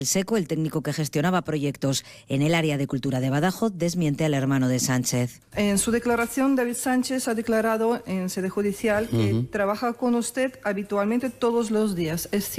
Seco, el técnico que gestionaba proyectos en el área de cultura de Badajoz, desmiente al hermano de Sánchez. En su declaración, David Sánchez ha declarado en sede judicial que trabaja con usted habitualmente todos los días. ¿Es